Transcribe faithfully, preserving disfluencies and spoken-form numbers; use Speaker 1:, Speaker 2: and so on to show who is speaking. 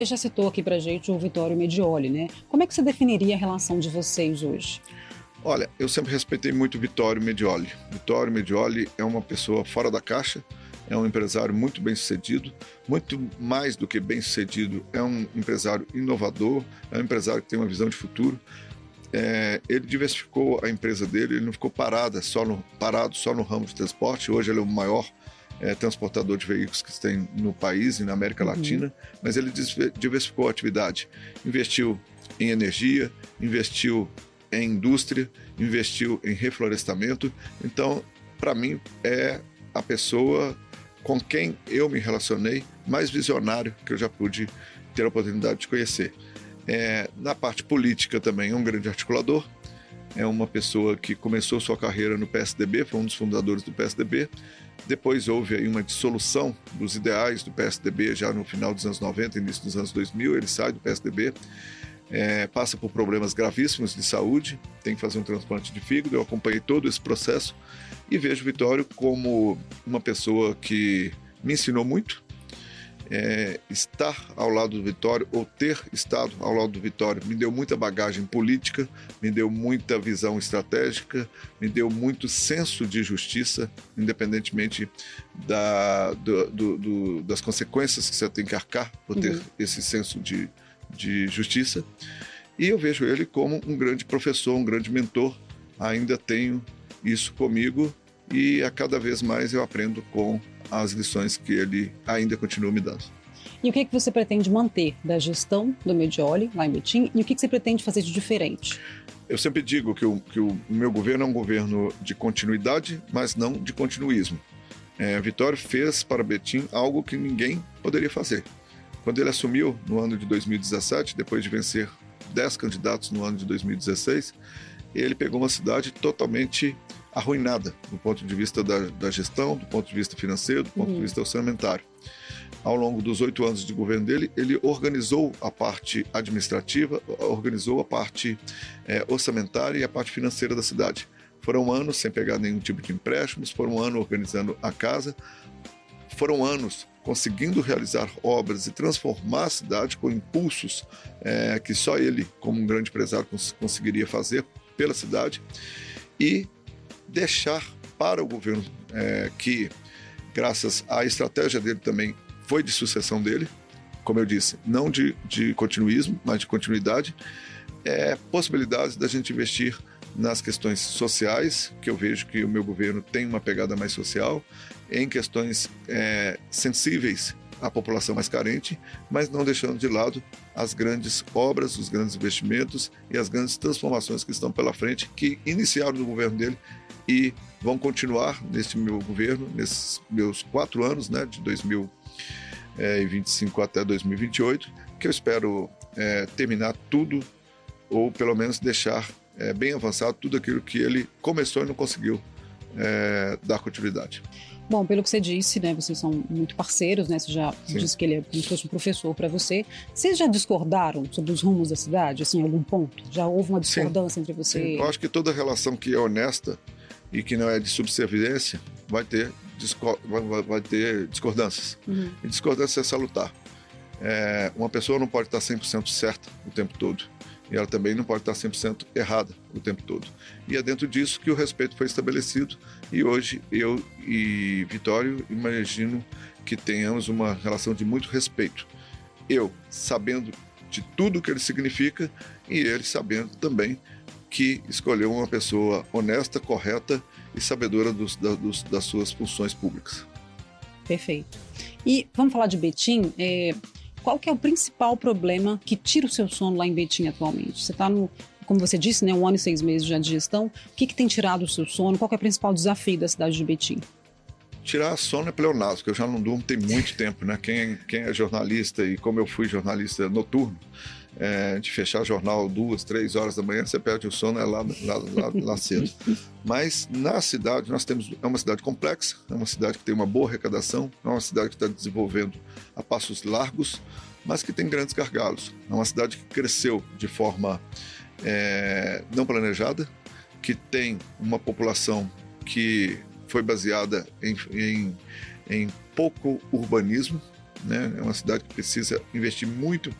Speaker 1: Você já citou aqui pra gente o Vittorio Medioli, né? Como é que você definiria a relação de vocês hoje?
Speaker 2: Olha, eu sempre respeitei muito o Vittorio Medioli. Vittorio Medioli é uma pessoa fora da caixa, é um empresário muito bem-sucedido, muito mais do que bem-sucedido, é um empresário inovador, é um empresário que tem uma visão de futuro. É, ele diversificou a empresa dele, ele não ficou parada, só no, parado só no ramo de transporte. Hoje ele é o maior é, transportador de veículos que tem no país e na América
Speaker 1: Uhum.
Speaker 2: Latina, mas ele diversificou a atividade, investiu em energia, investiu em indústria, investiu em reflorestamento. Então, para mim, é a pessoa com quem eu me relacionei mais visionário que eu já pude ter a oportunidade de conhecer. É, na parte política também é um grande articulador, é uma pessoa que começou sua carreira no P S D B, foi um dos fundadores do P S D B, depois houve aí uma dissolução dos ideais do P S D B já no final dos anos noventa, início dos anos dois mil, ele sai do P S D B, é, passa por problemas gravíssimos de saúde, tem que fazer um transplante de fígado. Eu acompanhei todo esse processo e vejo o Vittorio como uma pessoa que me ensinou muito. É, estar ao lado do Vittorio, ou ter estado ao lado do Vittorio, me deu muita bagagem política, me deu muita visão estratégica, me deu muito senso de justiça, independentemente da, do, do, do, das consequências que você tem que arcar por ter uhum. esse senso de, de justiça. E eu vejo ele como um grande professor, um grande mentor. Ainda tenho isso comigo e a cada vez mais eu aprendo com as lições que ele ainda continua me dando.
Speaker 1: E o que, que você pretende manter da gestão do Medioli, lá em Betim, e o que, que você pretende fazer de diferente?
Speaker 2: Eu sempre digo que o, que o meu governo é um governo de continuidade, mas não de continuismo. É, Vittorio fez para Betim algo que ninguém poderia fazer. Quando ele assumiu no ano de dois mil e dezessete, depois de vencer dez candidatos no ano de dois mil e dezesseis, ele pegou uma cidade totalmente arruinada do ponto de vista da, da gestão, do ponto de vista financeiro, do ponto uhum. de vista orçamentário. Ao longo dos oito anos de governo dele, ele organizou a parte administrativa, organizou a parte é, orçamentária e a parte financeira da cidade. Foram anos sem pegar nenhum tipo de empréstimos, foram anos organizando a casa, foram anos conseguindo realizar obras e transformar a cidade com impulsos é, que só ele, como um grande empresário, cons- conseguiria fazer pela cidade, e deixar para o governo é, que, graças à estratégia dele também, foi de sucessão dele, como eu disse, não de, de continuismo, mas de continuidade, é, possibilidades da gente investir nas questões sociais, que eu vejo que o meu governo tem uma pegada mais social, em questões é, sensíveis à população mais carente, mas não deixando de lado as grandes obras, os grandes investimentos e as grandes transformações que estão pela frente, que iniciaram no governo dele e vão continuar neste meu governo, nesses meus quatro anos, né, de dois mil e vinte e cinco até dois mil e vinte e oito, que eu espero é, terminar tudo, ou pelo menos deixar é, bem avançado tudo aquilo que ele começou e não conseguiu é, dar continuidade.
Speaker 1: Bom, pelo que você disse, né, vocês são muito parceiros, né? Você já Sim. disse que ele é como se fosse um professor para você. Vocês já discordaram sobre os rumos da cidade, assim, em algum ponto? Já houve uma discordância Sim. entre você?
Speaker 2: Sim. Eu acho que toda relação que é honesta e que não é de subserviência vai ter, discor- vai, vai ter discordâncias. Uhum. E discordância é salutar. É, uma pessoa não pode estar cem por cento certa o tempo todo. E ela também não pode estar cem por cento errada o tempo todo. E é dentro disso que o respeito foi estabelecido. E hoje eu e Vittorio imagino que tenhamos uma relação de muito respeito. Eu sabendo de tudo o que ele significa e ele sabendo também que escolheu uma pessoa honesta, correta e sabedora dos, da, dos, das suas funções públicas.
Speaker 1: Perfeito. E vamos falar de Betim. É... Qual que é o principal problema que tira o seu sono lá em Betim atualmente? Você está no, como você disse, né, um ano e seis meses já de gestão. O que, que tem tirado o seu sono? Qual que é o principal desafio da cidade de Betim?
Speaker 2: Tirar sono é pleonasmo, que eu já não durmo tem muito tempo, né? Quem, quem é jornalista, e como eu fui jornalista noturno, é, de fechar jornal duas, três horas da manhã, você perde o sono é lá, lá, lá, lá cedo. Mas na cidade, nós temos, é uma cidade complexa, é uma cidade que tem uma boa arrecadação, é uma cidade que está desenvolvendo a passos largos, mas que tem grandes gargalos. É uma cidade que cresceu de forma é, não planejada, que tem uma população que foi baseada em, em, em pouco urbanismo, né? É uma cidade que precisa investir muito